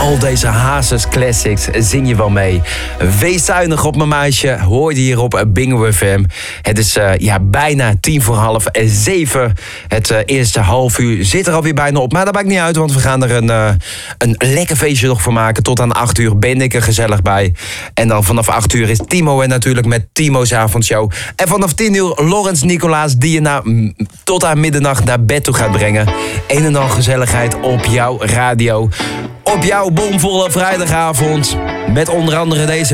Al deze Hazes Classics zing je wel mee. Wees zuinig op mijn meisje, hoor je hier op Bingo FM. Het is bijna 7:10. Het eerste half uur zit er alweer bijna op. Maar dat maakt niet uit, want we gaan er een lekker feestje nog voor maken. Tot aan 8 uur ben ik er gezellig bij. En dan vanaf 8 uur is Timo en natuurlijk met Timo's avondshow. En vanaf 10 uur Laurens Nicolaas, die je tot aan middernacht naar bed toe gaat brengen. Een en al gezelligheid op jouw radio. Op jouw bomvolle vrijdagavond. Met onder andere deze